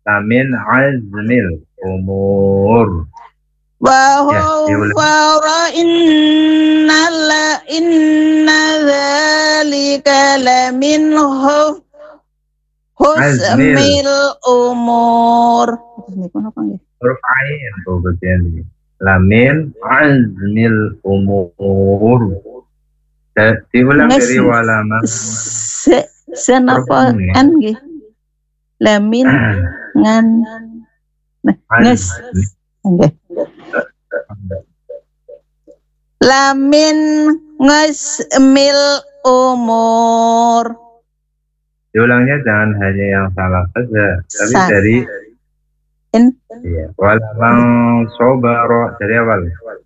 Lamin azmil umur. Wa Ya, diulang. huwa inna dzalika lamin Azmil husmil umur. huruf ain tuh bagian ini. Lamin azmil umur. Diulang dari walama Senapa an nggih. Lamin ngan nges. Nggih. Lamin ngesmil umur. Diulangnya jangan hanya yang salah saja, tapi dari In iya, walang sobaro dari awal.